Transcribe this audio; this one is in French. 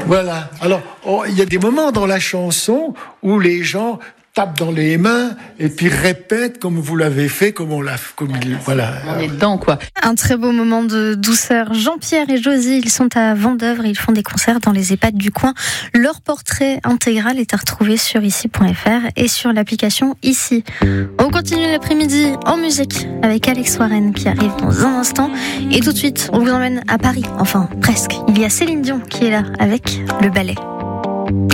Voilà. Alors, il y a des moments dans la chanson où les gens tapent dans les mains et puis répètent comme vous l'avez fait, voilà. On est dedans, quoi. Un très beau moment de douceur. Jean-Pierre et Josie, ils sont à Vendeuvre et ils font des concerts dans les EHPAD du coin. Leur portrait intégral est à retrouver sur ici.fr et sur l'application Ici. On continue l'après-midi en musique avec Alex Warren qui arrive dans un instant. Et tout de suite, on vous emmène à Paris. Enfin, presque. Il y a Céline Dion qui est là avec le ballet.